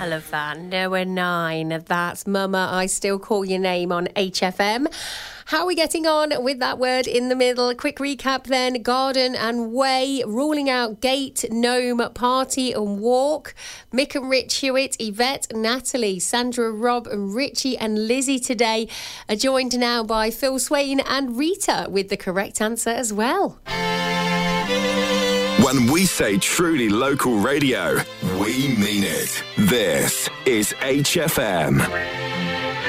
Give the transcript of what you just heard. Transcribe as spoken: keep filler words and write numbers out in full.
I love that. Noah nine. That's Mama, I Still Call Your Name on H F M. How are we getting on with that word in the middle? A quick recap then. Garden and Way, ruling out Gate, Gnome, Party and Walk. Mick and Rich Hewitt, Yvette, Natalie, Sandra, Rob and Richie and Lizzie today are joined now by Phil Swain and Rita with the correct answer as well. When we say truly local radio, we mean it. This is H F M.